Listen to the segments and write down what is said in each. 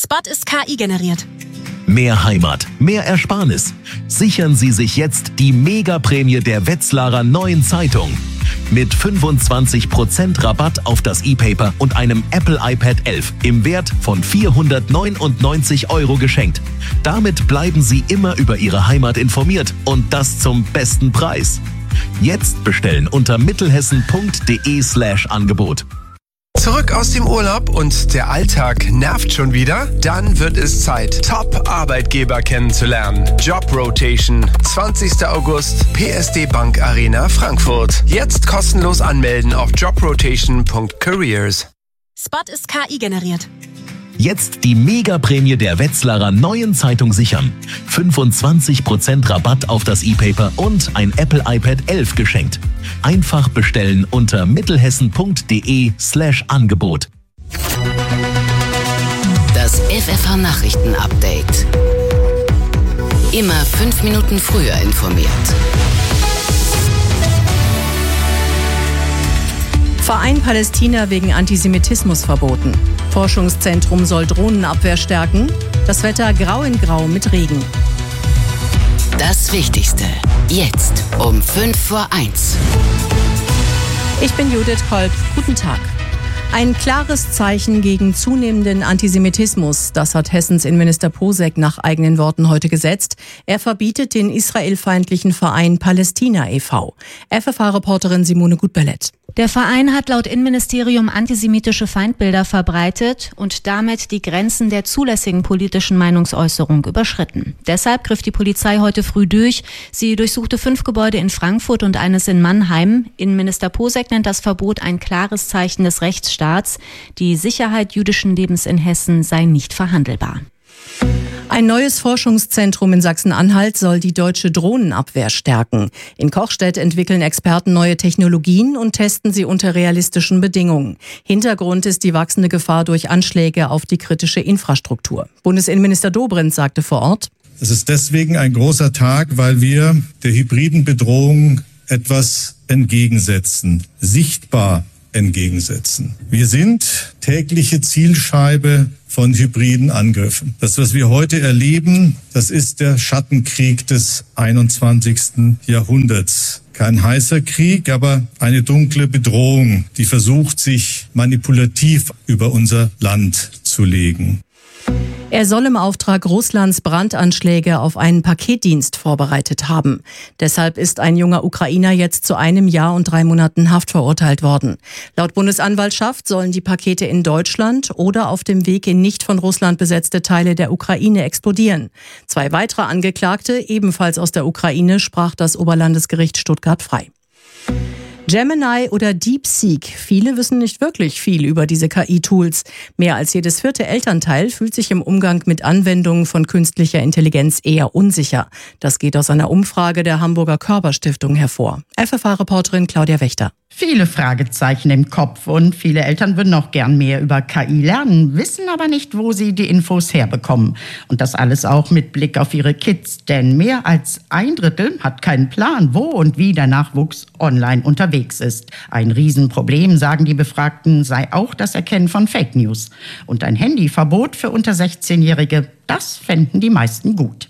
Spot ist KI generiert. Mehr Heimat, mehr Ersparnis. Sichern Sie sich jetzt die Megaprämie der Wetzlarer Neuen Zeitung. Mit 25% Rabatt auf das E-Paper und einem Apple iPad 11 im Wert von 499 € geschenkt. Damit bleiben Sie immer über Ihre Heimat informiert und das zum besten Preis. Jetzt bestellen unter mittelhessen.de/Angebot. Zurück aus dem Urlaub und der Alltag nervt schon wieder? Dann wird es Zeit, Top-Arbeitgeber kennenzulernen. Job Rotation, 20. August, PSD Bank Arena, Frankfurt. Jetzt kostenlos anmelden auf jobrotation.careers. Spot ist KI generiert. Jetzt die Megaprämie der Wetzlarer Neuen Zeitung sichern. 25% Rabatt auf das E-Paper und ein Apple iPad 11 geschenkt. Einfach bestellen unter mittelhessen.de/Angebot. Das FFH-Nachrichten-Update. Immer 5 Minuten früher informiert. Verein Palästina wegen Antisemitismus verboten. Forschungszentrum soll Drohnenabwehr stärken. Das Wetter grau in grau mit Regen. Das Wichtigste. Jetzt um 1:05. Ich bin Judith Kolb. Guten Tag. Ein klares Zeichen gegen zunehmenden Antisemitismus, das hat Hessens Innenminister Posek nach eigenen Worten heute gesetzt. Er verbietet den israelfeindlichen Verein Palästina e.V. FFH-Reporterin Simone Gutbellett. Der Verein hat laut Innenministerium antisemitische Feindbilder verbreitet und damit die Grenzen der zulässigen politischen Meinungsäußerung überschritten. Deshalb griff die Polizei heute früh durch. Sie durchsuchte 5 Gebäude in Frankfurt und eines in Mannheim. Innenminister Posek nennt das Verbot ein klares Zeichen des Rechtsstaats. Die Sicherheit jüdischen Lebens in Hessen sei nicht verhandelbar. Ein neues Forschungszentrum in Sachsen-Anhalt soll die deutsche Drohnenabwehr stärken. In Kochstedt entwickeln Experten neue Technologien und testen sie unter realistischen Bedingungen. Hintergrund ist die wachsende Gefahr durch Anschläge auf die kritische Infrastruktur. Bundesinnenminister Dobrindt sagte vor Ort: Es ist deswegen ein großer Tag, weil wir der hybriden Bedrohung etwas entgegensetzen, sichtbar entgegensetzen. Wir sind tägliche Zielscheibe von hybriden Angriffen. Das, was wir heute erleben, das ist der Schattenkrieg des 21. Jahrhunderts. Kein heißer Krieg, aber eine dunkle Bedrohung, die versucht, sich manipulativ über unser Land zu legen. Er soll im Auftrag Russlands Brandanschläge auf einen Paketdienst vorbereitet haben. Deshalb ist ein junger Ukrainer jetzt zu 1 Jahr und 3 Monaten Haft verurteilt worden. Laut Bundesanwaltschaft sollen die Pakete in Deutschland oder auf dem Weg in nicht von Russland besetzte Teile der Ukraine explodieren. 2 weitere Angeklagte, ebenfalls aus der Ukraine, sprach das Oberlandesgericht Stuttgart frei. Gemini oder DeepSeek. Viele wissen nicht wirklich viel über diese KI-Tools. Mehr als jedes 4. Elternteil fühlt sich im Umgang mit Anwendungen von künstlicher Intelligenz eher unsicher. Das geht aus einer Umfrage der Hamburger Körperstiftung hervor. FFH-Reporterin Claudia Wächter. Viele Fragezeichen im Kopf und viele Eltern würden auch gern mehr über KI lernen, wissen aber nicht, wo sie die Infos herbekommen. Und das alles auch mit Blick auf ihre Kids, denn mehr als 1/3 hat keinen Plan, wo und wie der Nachwuchs online unterwegs ist. Ein Riesenproblem, sagen die Befragten, sei auch das Erkennen von Fake News. Und ein Handyverbot für unter 16-Jährige, das fänden die meisten gut.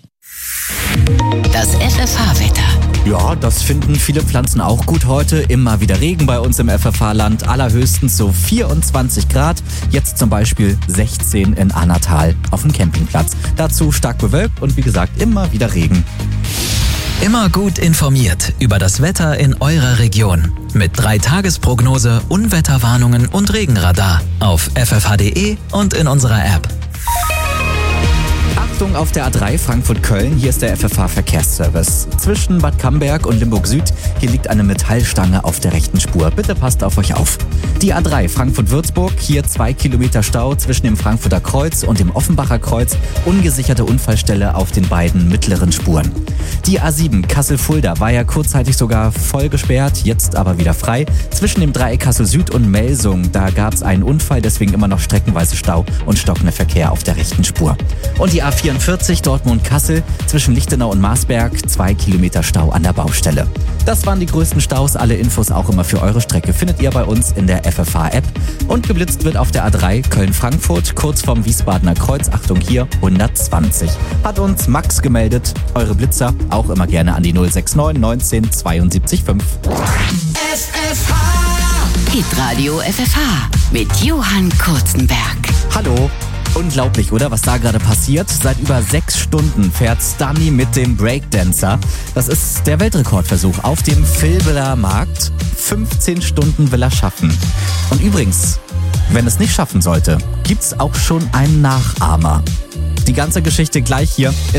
Das FFH-Wetter. Ja, das finden viele Pflanzen auch gut heute. Immer wieder Regen bei uns im FFH-Land. Allerhöchstens so 24 Grad. Jetzt zum Beispiel 16 in Annatal auf dem Campingplatz. Dazu stark bewölkt und wie gesagt immer wieder Regen. Immer gut informiert über das Wetter in eurer Region. Mit 3-Tages-Prognose, Unwetterwarnungen und Regenradar auf ffh.de und in unserer App. Achtung auf der A3 Frankfurt-Köln, hier ist der FFH-Verkehrsservice. Zwischen Bad Camberg und Limburg Süd, hier liegt eine Metallstange auf der rechten Spur. Bitte passt auf euch auf. Die A3 Frankfurt-Würzburg, hier 2 Kilometer Stau zwischen dem Frankfurter Kreuz und dem Offenbacher Kreuz. Ungesicherte Unfallstelle auf den beiden mittleren Spuren. Die A7 Kassel-Fulda war ja kurzzeitig sogar voll gesperrt, jetzt aber wieder frei. Zwischen dem Dreieck Kassel Süd und Melsung, da gab es einen Unfall, deswegen immer noch streckenweise Stau und stockender Verkehr auf der rechten Spur. Und die A4 A44 Dortmund-Kassel zwischen Lichtenau und Marsberg, 2 Kilometer Stau an der Baustelle. Das waren die größten Staus. Alle Infos auch immer für eure Strecke findet ihr bei uns in der FFH-App. Und geblitzt wird auf der A3 Köln-Frankfurt, kurz vorm Wiesbadener Kreuz. Achtung hier, 120. Hat uns Max gemeldet. Eure Blitzer auch immer gerne an die 069 19 72 5. FFH! Hitradio FFH mit Johann Kurzenberg. Hallo. Unglaublich, oder? Was da gerade passiert. Seit über 6 Stunden fährt Stani mit dem Breakdancer. Das ist der Weltrekordversuch auf dem Vilbeler Markt. 15 Stunden will er schaffen. Und übrigens, wenn es nicht schaffen sollte, gibt's auch schon einen Nachahmer. Die ganze Geschichte gleich hier in